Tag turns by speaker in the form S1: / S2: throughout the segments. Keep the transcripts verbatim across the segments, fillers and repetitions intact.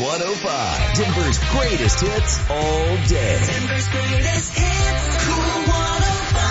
S1: one oh five. Denver's greatest hits all day.
S2: Denver's greatest hits. Cool one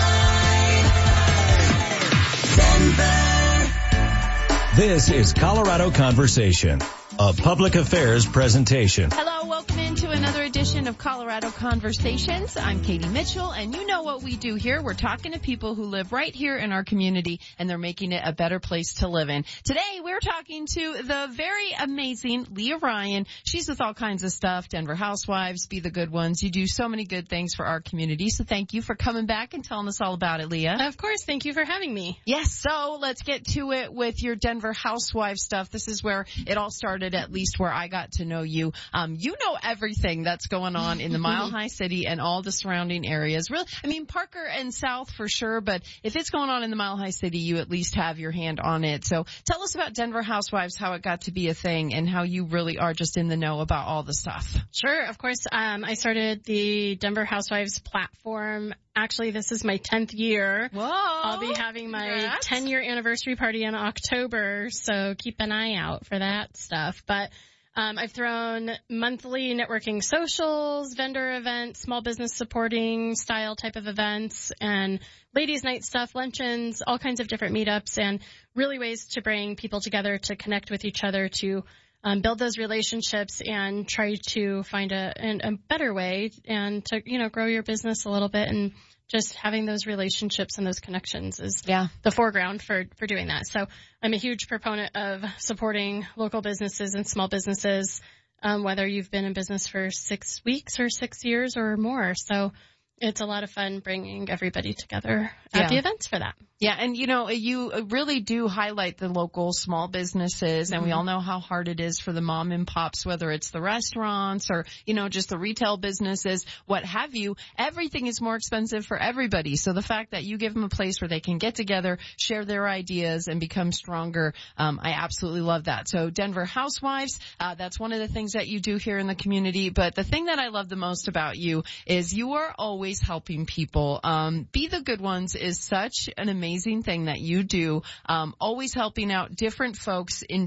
S2: oh five. Denver.
S3: This is Colorado Conversation, a public affairs presentation.
S4: Hello, welcome into another edition of Colorado Conversations. I'm Katie Mitchell, and you know what we do here. We're talking to people who live right here in our community, and they're making it a better place to live in. Today, we're talking to the very amazing Leah Ryan. She's with all kinds of stuff, Denver Housewives, Be the Good Ones. You do so many good things for our community, so thank you for coming back and telling us all about it, Leah.
S5: Of course, thank you for having me.
S4: Yes, so let's get to it with your Denver Housewives stuff. This is where it all started, at least where I got to know you. Um, you know everything that's going on in the Mile High City and all the surrounding areas. Really, I mean, Parker and South for sure, but if it's going on in the Mile High City, you at least have your hand on it. So tell us about Denver Housewives, how it got to be a thing, and how you really are just in the know about all the stuff.
S5: Sure, of course. Um, I started the Denver Housewives platform. Actually, this is my tenth year.
S4: Whoa.
S5: I'll be having my ten-year anniversary party in October, so keep an eye out for that stuff. But um, I've thrown monthly networking socials, vendor events, small business supporting style type of events, and ladies' night stuff, luncheons, all kinds of different meetups, and really ways to bring people together to connect with each other, to Um, build those relationships and try to find a, a better way and to, you know, grow your business a little bit. And just having those relationships and those connections is
S4: yeah.
S5: the foreground for, for doing that. So I'm a huge proponent of supporting local businesses and small businesses, um, whether you've been in business for six weeks or six years or more. So it's a lot of fun bringing everybody together at
S4: yeah.
S5: the events for that.
S4: Yeah, and you know, you really do highlight the local small businesses, and mm-hmm. we all know how hard it is for the mom and pops, whether it's the restaurants or, you know, just the retail businesses, what have you. Everything is more expensive for everybody. So the fact that you give them a place where they can get together, share their ideas, and become stronger, um, I absolutely love that. So Denver Housewives, uh, that's one of the things that you do here in the community. But the thing that I love the most about you is you are always helping people. Um, Be the Good Ones is such an amazing thing that you do, um, always helping out different folks in